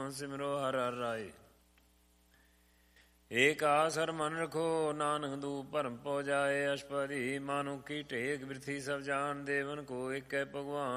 ਸਿਮਰੋ ਹਰ ਹਰ ਰਾਏ। ਏਕ ਆਸ ਹਰ ਮਨ ਰਖੋ, ਨਾਨਕ ਦੂਪ ਭਰਮ ਪੋ ਜਾਏ। ਅਸ਼ਪਦੀ ਮਾਨੁ ਕੀ ਟੇਕ, ਬਿਰਥੀ ਸਭ ਜਾਨ। ਦੇਵਨ ਕੋ ਏਕੈ ਭਗਵਾਨ,